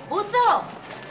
¡Buzo!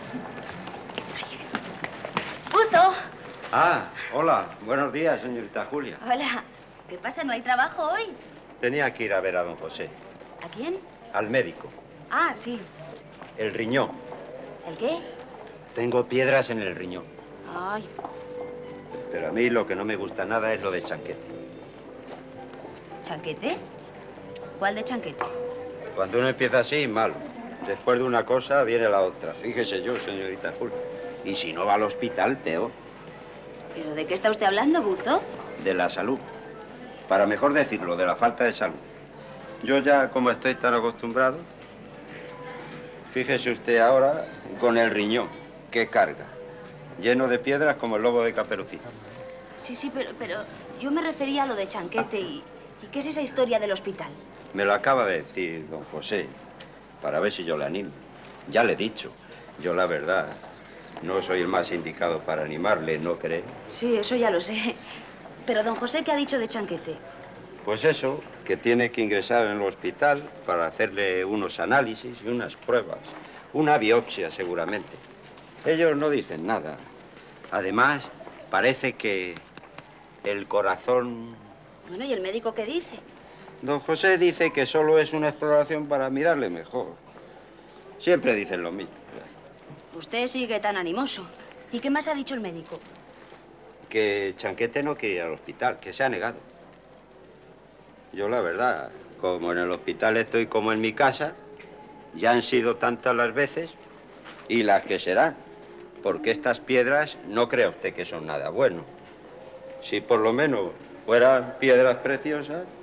¡Buzo! Ah, hola. Buenos días, señorita Julia. Hola. ¿Qué pasa? ¿No hay trabajo hoy? Tenía que ir a ver a don José. ¿A quién? Al médico. Ah, sí. El riñón. ¿El qué? Tengo piedras en el riñón. Ay, Pero a mí lo que no me gusta nada es lo de Chanquete. ¿chanquete? ¿Cuál de chanquete? Cuando uno empieza así, mal. Después de una cosa viene la otra. Fíjese yo, señorita Julia. Y si no va al hospital, peor. ¿Pero de qué está usted hablando, Buzo? De la salud. Para mejor decirlo, de la falta de salud. Yo ya, como estoy tan acostumbrado, fíjese usted ahora con el riñón. ¡Qué carga! Lleno de piedras como el lobo de Caperucita. Sí, pero yo me refería a lo de chanquete ¿y qué es esa historia del hospital? Me lo acaba de decir don José, para ver si yo le animo. Ya le he dicho, yo la verdad, no soy el más indicado para animarle, ¿no cree? Sí, eso ya lo sé. Pero don José, ¿qué ha dicho de chanquete? Pues eso, que tiene que ingresar en el hospital para hacerle unos análisis y unas pruebas. Una biopsia, seguramente. Ellos no dicen nada. Además, parece que el corazón... Bueno, ¿y el médico qué dice? Don José dice que solo es una exploración para mirarle mejor. Siempre dicen lo mismo. Usted sigue tan animoso. ¿Y qué más ha dicho el médico? Que Chanquete no quiere ir al hospital, que se ha negado. Yo, la verdad, como en el hospital estoy como en mi casa, ya han sido tantas las veces y las que serán. Porque estas piedras no crea usted que son nada bueno. Si por lo menos fueran piedras preciosas,